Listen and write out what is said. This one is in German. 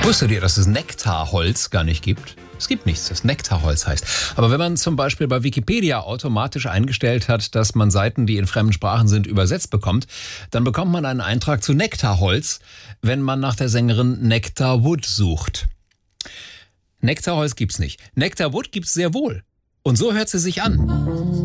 Wusstet ihr, dass es Nektarholz gar nicht gibt? Es gibt nichts, das Nektarholz heißt. Aber wenn man zum Beispiel bei Wikipedia automatisch eingestellt hat, dass man Seiten, die in fremden Sprachen sind, übersetzt bekommt, dann bekommt man einen Eintrag zu Nektarholz, wenn man nach der Sängerin Nectar Wood sucht. Nektarholz gibt's nicht. Nectar Wood gibt's sehr wohl. Und so hört sie sich an.